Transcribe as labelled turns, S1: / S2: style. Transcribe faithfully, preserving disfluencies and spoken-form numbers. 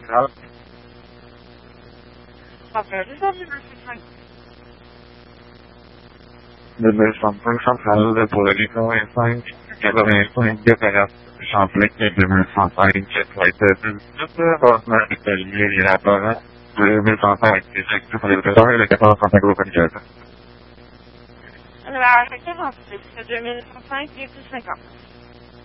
S1: centrale.
S2: Rappelle, c'est ça, deux mille cinq.
S1: deux mille cinq centrale pour le huit cent vingt-cinq, quatre-vingt-cinq, Déparat, Champlain, deux mille cent cinq, White, Rosner, Italier, Liratora, deux mille cent cinq, effectif pour les opérateurs et le quatorze cent cinq au communicateur.
S2: La référence, c'est deux mille cent cinq, deux mille cinquante.